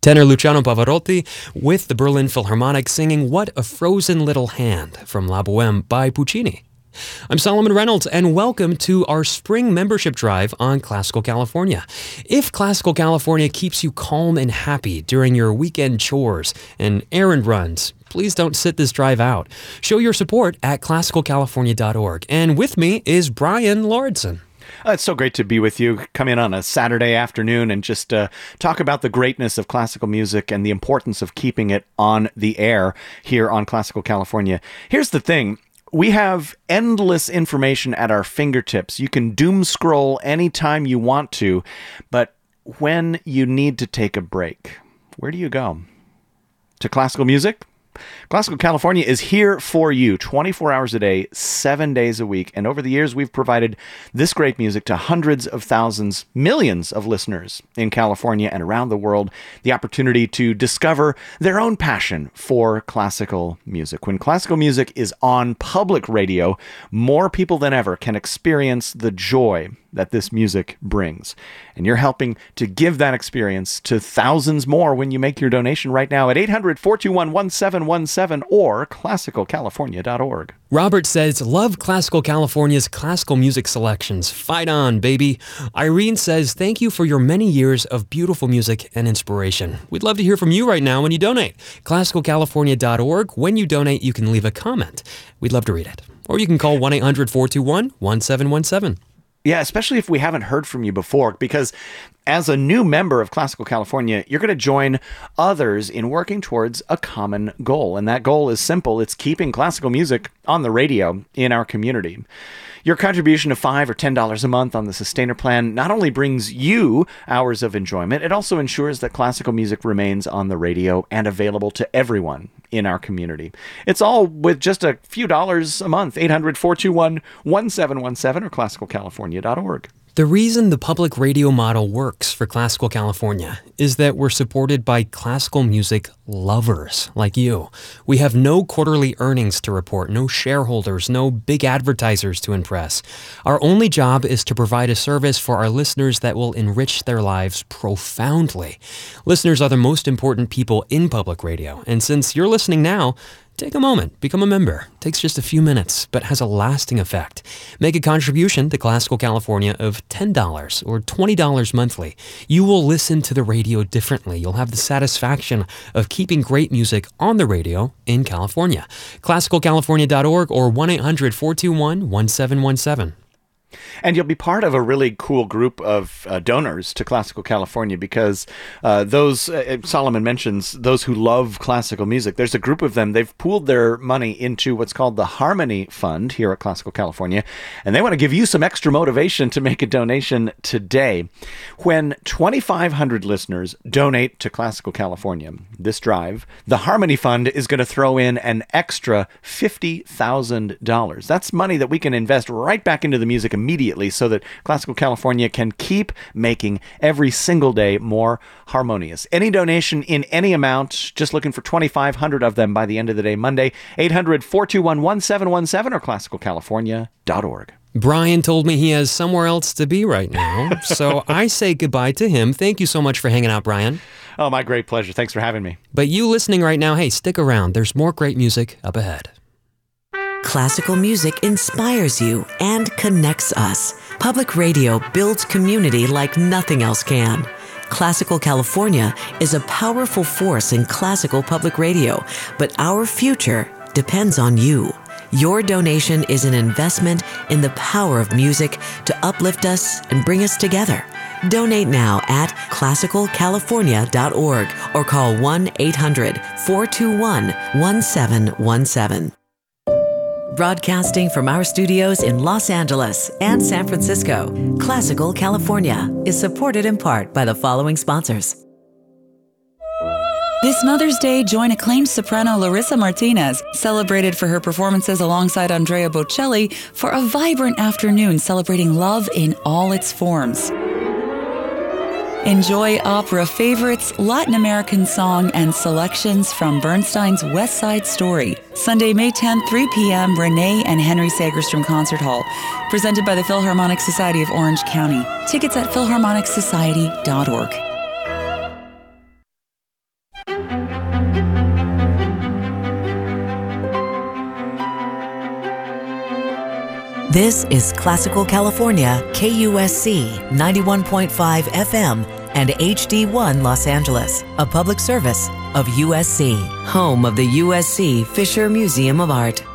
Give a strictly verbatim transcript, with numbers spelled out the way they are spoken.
Tenor Luciano Pavarotti with the Berlin Philharmonic singing What a Frozen Little Hand from La Bohème by Puccini. I'm Solomon Reynolds, and welcome to our spring membership drive on Classical California. If Classical California keeps you calm and happy during your weekend chores and errand runs, please don't sit this drive out. Show your support at classical california dot org. And with me is Brian Lauritsen. Uh, it's so great to be with you. Come in on a Saturday afternoon and just uh, talk about the greatness of classical music and the importance of keeping it on the air here on Classical California. Here's the thing. We have endless information at our fingertips. You can doom scroll anytime you want to, but when you need to take a break, where do you go? To classical music? Classical California is here for you twenty-four hours a day, seven days a week. And over the years, we've provided this great music to hundreds of thousands, millions of listeners in California and around the world, the opportunity to discover their own passion for classical music. When classical music is on public radio, more people than ever can experience the joy that this music brings. And you're helping to give that experience to thousands more when you make your donation right now at eight hundred, four two one, one seven one seven or classical california dot org. Robert says, love Classical California's classical music selections. Fight on, baby. Irene says, thank you for your many years of beautiful music and inspiration. We'd love to hear from you right now when you donate. classical california dot org. When you donate, you can leave a comment. We'd love to read it. Or you can call one eight hundred, four two one, one seven one seven. Yeah, especially if we haven't heard from you before, because as a new member of Classical California, you're going to join others in working towards a common goal. And that goal is simple. It's keeping classical music on the radio in our community. Your contribution of five dollars or ten dollars a month on the Sustainer Plan not only brings you hours of enjoyment, it also ensures that classical music remains on the radio and available to everyone in our community. It's all with just a few dollars a month. eight hundred, four two one, one seven one seven or classical california dot org. The reason the public radio model works for Classical California is that we're supported by classical music lovers like you. We have no quarterly earnings to report, no shareholders, no big advertisers to impress. Our only job is to provide a service for our listeners that will enrich their lives profoundly. Listeners are the most important people in public radio, and since you're listening now, take a moment, become a member. It takes just a few minutes, but has a lasting effect. Make a contribution to Classical California of ten dollars or twenty dollars monthly. You will listen to the radio differently. You'll have the satisfaction of keeping great music on the radio in California. classical california dot org or one eight hundred, four two one, one seven one seven. And you'll be part of a really cool group of uh, donors to Classical California because uh, those, uh, Solomon mentions, those who love classical music, there's a group of them. They've pooled their money into what's called the Harmony Fund here at Classical California, and they want to give you some extra motivation to make a donation today. When twenty-five hundred listeners donate to Classical California, this drive, the Harmony Fund is going to throw in an extra fifty thousand dollars. That's money that we can invest right back into the music immediately so that Classical California can keep making every single day more harmonious. Any donation in any amount, just looking for twenty-five hundred of them by the end of the day, Monday, eight hundred, four two one, one seven one seven or classical california dot org. Brian told me he has somewhere else to be right now, so I say goodbye to him. Thank you so much for hanging out, Brian. Oh, my great pleasure. Thanks for having me. But you listening right now, hey, stick around. There's more great music up ahead. Classical music inspires you and connects us. Public radio builds community like nothing else can. Classical California is a powerful force in classical public radio, but our future depends on you. Your donation is an investment in the power of music to uplift us and bring us together. Donate now at classical california dot org or call one eight hundred, four two one, one seven one seven. Broadcasting from our studios in Los Angeles and San Francisco, Classical California is supported in part by the following sponsors. This Mother's Day, join acclaimed soprano Larissa Martinez, celebrated for her performances alongside Andrea Bocelli, for a vibrant afternoon celebrating love in all its forms. Enjoy opera favorites, Latin American song, and selections from Bernstein's West Side Story. Sunday, May tenth, three p.m., Renee and Henry Sagerstrom Concert Hall. Presented by the Philharmonic Society of Orange County. Tickets at philharmonic society dot org. This is Classical California, K U S C ninety-one point five F M and H D one Los Angeles, a public service of U S C, home of the U S C Fisher Museum of Art.